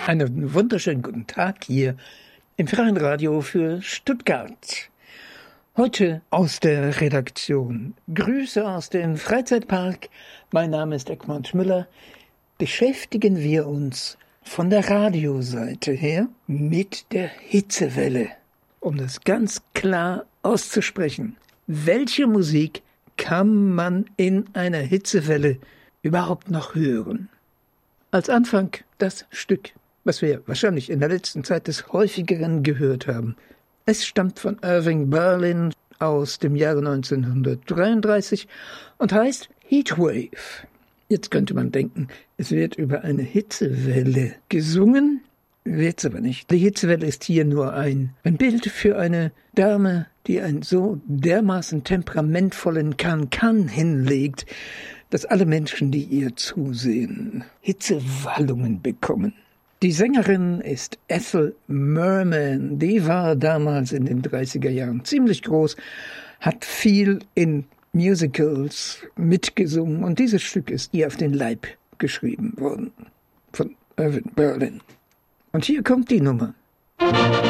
Einen wunderschönen guten Tag hier im Freien Radio für Stuttgart. Heute aus der Redaktion. Grüße aus dem Freizeitpark. Mein Name ist Egmont Müller. Beschäftigen wir uns von der Radioseite her mit der Hitzewelle. Um das ganz klar auszusprechen. Welche Musik kann man in einer Hitzewelle überhaupt noch hören? Als Anfang das Stück, was wir wahrscheinlich in der letzten Zeit des Häufigeren gehört haben. Es stammt von Irving Berlin aus dem Jahre 1933 und heißt Heatwave. Jetzt könnte man denken, es wird über eine Hitzewelle gesungen, wird's aber nicht. Die Hitzewelle ist hier nur ein Bild für eine Dame, die einen so dermaßen temperamentvollen Can-Can hinlegt, dass alle Menschen, die ihr zusehen, Hitzewallungen bekommen. Die Sängerin ist Ethel Merman. Die war damals in den 30er Jahren ziemlich groß, hat viel in Musicals mitgesungen und dieses Stück ist ihr auf den Leib geschrieben worden von Irving Berlin. Und hier kommt die Nummer.